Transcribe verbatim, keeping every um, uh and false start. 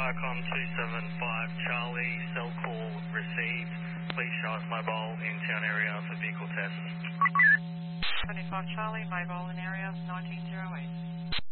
Vicom two seven five Charlie, cell call received. Please show us mobile in town area for vehicle tests. twenty-five Charlie, mobile in area nineteen oh eight.